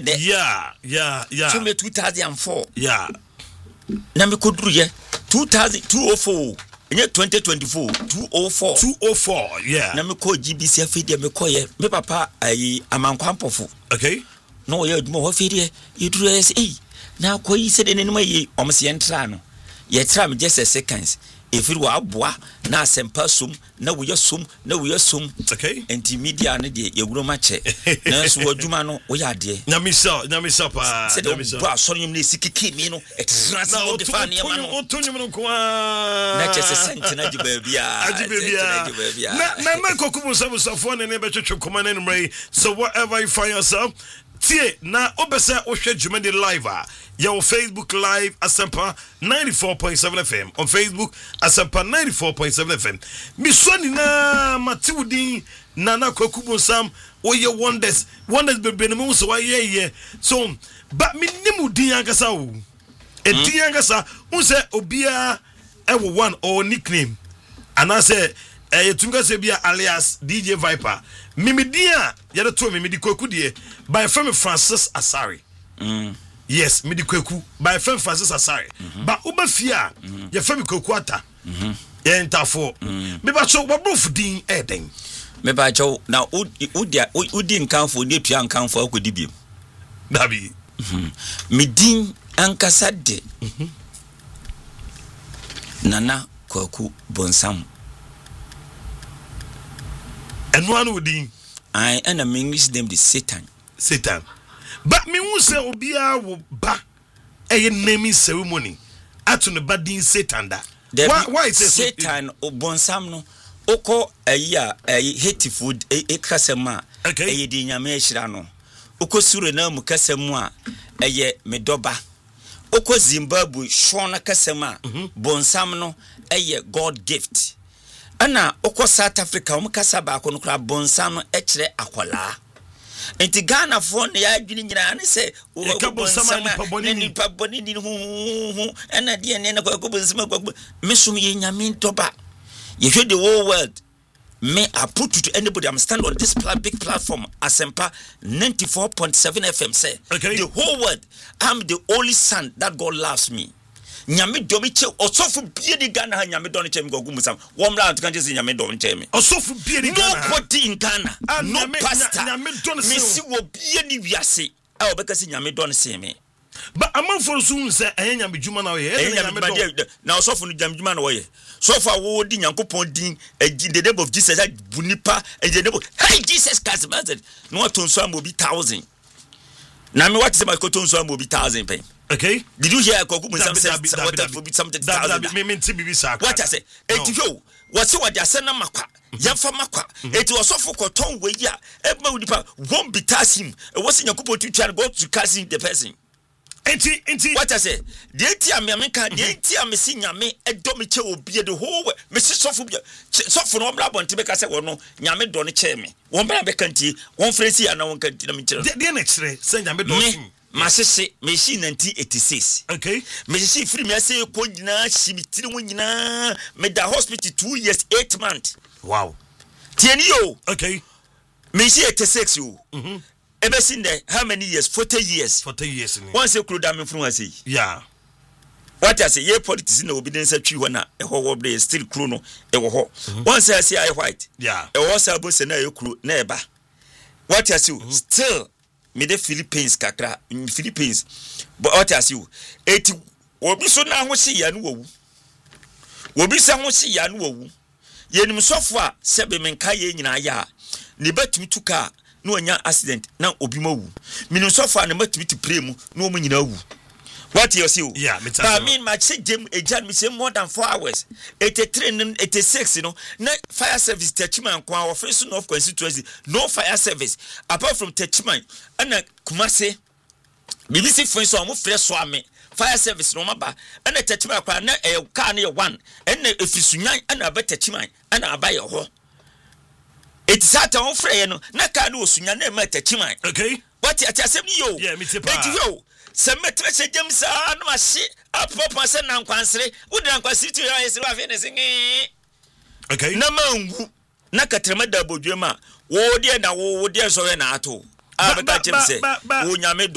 de. Yeah. So me 2004. Yeah. Na me koduru ye 2004. In 2024, 204. Yeah. Na me call GBC afidi me call ye. Me papa ayi amankwampofo. Okay. No ye adwuma ho afidi ye duru yes na ko yi se de nenuma yi omse ye ntra no. Ye tra me just a seconds. Efiri wa aboa na asempa som na wo yesum okay enti media ne de yeguro ma che na so adwuma no wo ya de na misa pa se de bo asorium ne sikiki mi no etrans no de fa ne ma no otonyum no kwa na che se sent na di baabia na kokubu sabusafo ne be twetwe koma na numre. So whatever you find yourself tie na obese ohwe dwuma de live your Facebook live Asempa 94.7 FM on Facebook Asempa 94.7 FM misoni na matiwudin na kwakubu sam oye wonders bebe no so waye so but minimu din ankasa wo din ankasa unse obia ewo one or nickname and I say yetunga se bia alias DJ Viper mimidia yede to mimidi kwaku die by friend Francis Asari. Yes, midi kwaku by friend Francis Asari. But ubafia ye friend kwaku ata ye ntafo me ba cho wabrofu din eden me ba cho na udi nkanfo ne tua nkanfo akodi biem dabi midin ankasa de Nana Kwaku Bonsam. And one would be I and a English name is Satan. But me who say Obia will ba a naming ceremony at the badin Satan da. Why is Satan or Bonsam no? Oko a year a hateful a casema a dinyame shirano. Oko Surena Mukasemwa a ye medoba. Oko Zimbabwe Shona Kasema Bonsam no a ye God gift. Ana oko South Africa umkasaba konukra Bonsam echre akwala. Enti Ghana phone ya adwini nyina ne se Bonsam ni paboni ni hu ana die ne kwa Bonsam kwa mesum ye nyame ntoba. You hear the whole world. May I put to anybody? I'm standing on this big platform. Asempa 94.7 FM say. Okay. The whole world. I'm the only son that God loves me. Nyame domiche osofu bie di Ghana nyame don chem go gumusam. Womla to kanche nyame don chem. Osofu bie di Ghana. Nobody in Ghana. No pastor. Nyame don me si wo bie ni wiase. A obekasi nyame don se me. But among for soon say nyame djuma na we. Na osofu no djuma na we. So far, wo di Nyankopon din in the name of Jesus bunipa in the name of hey Jesus Christ no tonso amobi 1000 na me what say my tonso amobi 1000 pen. Okay, did you hear Kwaku Bonsam say something 1000 me bibi sa what I say eti what say what they say na makwa yamfa makwa eti osofo koton we ya e ma unipa won be task him e was Nyankopon to try go to cast the person. Enti what I say the enti America the enti amesi nyame edo me che obi the whole way me sofo bia sofo no bra bonte be ka say wono nyame do ne che me won bra be kanti won fresi ya na won kanti na me che de na kire say nyame do sim masese me shi 1986 okay me shi free me say ko nyina shi mi tiri won nyina me da hospital 2 years 8 months wow tieni yo okay me shi 86 yo ever seen there how many years 40 years once you could damn from us yeah what I say ye politics no obedience atwi ho na e ho wo bre still crew no e wo ho once I see I white yeah e wo sa bo se na e crew na e ba what I see still me the Philippines kakra in Philippines but what I see eti obi so na ho hye ya no wo obi sa ho hye ya no wo ye nim sofo a sebe menka ye nyina ya ne batumi tuka no anya accident na obi mawu minu sofa na matimi ti premu no omu nyina wu what you see yeah but I mean my check jem ejan me say more than 4 hours 83 86 you know na fire service Techiman kwa office of constituency no fire service apart from Techiman ana Kumase BBC for so mo fresh so ame fire service no maba ana Techiman kwa na e car na 1 ena efisunyan ana ba Techiman ana aba ye ho. It is at on frey no na ka no osunya na ma tachiman okay what ya asem ni yo yeah me tipa eti yo se metre se james no ma hye apopa se na nkwansere wo de nkwansere ti ya ese wa fe ne singi okay na mangu na katrema da bodwema wo de na wo de so na ato a be ka chim se wo nyame